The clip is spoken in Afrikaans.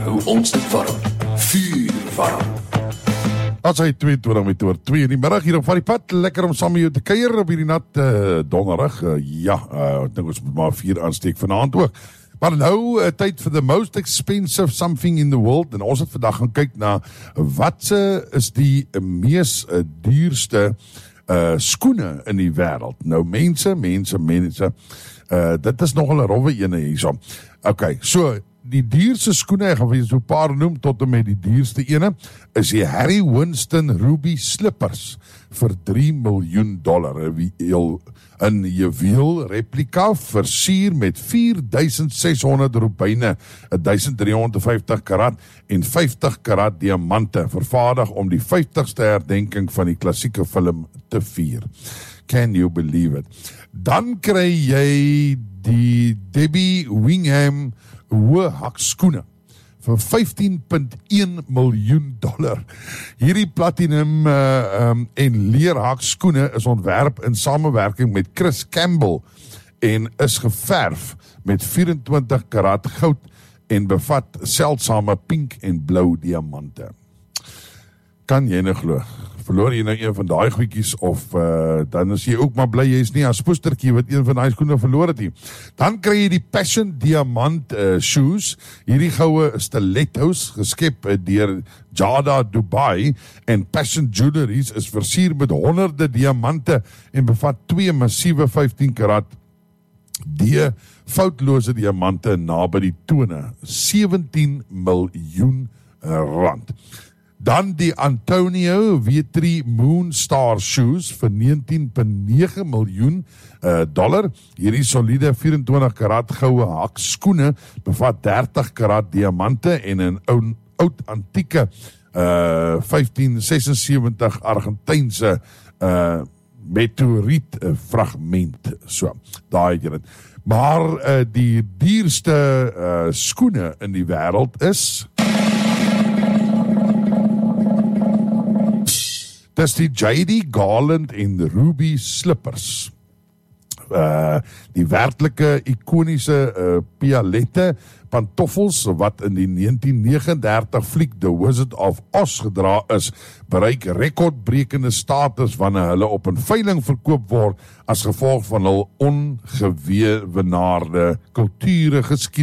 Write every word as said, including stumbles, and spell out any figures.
hou ons dit warm. Vuur warm. As hy twee en twintig met oor twee in die middag hier op van die pad, lekker om saam met jou te kuier op hierdie nat uh, donderdag. Uh, ja, uh, ek dink ons moet maar vier aansteek vanaand ook. Maar nou, uh, tyd vir the most expensive something in the world, en ons het vandag gaan kyk na wat uh, is die mees uh, duurste uh, skoene in die wêreld. Nou mense, mense, mense, uh, dit is nogal 'n rowwe ene hierso. Okay, so die duurste skoene, ek gaan vir julle so 'n paar noem tot en met die duurste ene, is die Harry Winston Ruby Slippers vir drie miljoen dollar. 'n juweel replika versier met vier duisend ses honderd rubine, duisend drie honderd vyftig karat en vyftig karat diamante, vervaardig om die vyftigste herdenking van die klassieke film te vier. Can you believe it? Dan kry jy die Debbie Wingham hoë hakskoene vir vyftien komma een miljoen dollar. Hierdie platinum uh, um, en leerhakskoene is ontwerp in samewerking met Chris Campbell en is geverf met vyf-en-twintig karat goud en bevat seldsame pink en blou diamante. Kan jy nou glo? Verloor jy nou een van daai goedjies of uh, dan is jy ook maar bly jy is nie 'n spoestertjie wat een van daai skoene verloor het nie. Dan kry jy die Passion Diamant uh, shoes. Hierdie goue stilettos geskep uh, deur Jada Dubai en Passion Jewelries is versier met honderde diamante en bevat twee massiewe vyftien karat die foutlose diamante naby die tone. sewentien miljoen rand. Dan die Antonio W drie Moonstar Shoes vir negentien komma nege miljoen uh, dollar. Hierdie soliede vyf-en-twintig karat goue hakskoene bevat dertig karat diamante en 'n ou oud antieke uh, vyftien sesensewenttig Argentynse uh, meteoriet uh, fragment. So, daai het jy dit. Maar uh, die duurste uh, skoene in die wêreld is dis die J D Garland en Ruby Slippers. Uh, die werklike ikoniese uh, pialette pantoffels wat in die negentien negenendertig fliek The Wizard of Oz gedra is, bereik rekordbrekende status wanneer hulle op 'n veiling verkoop word as gevolg van hul ongeweewenaarde kulture geskiedenis.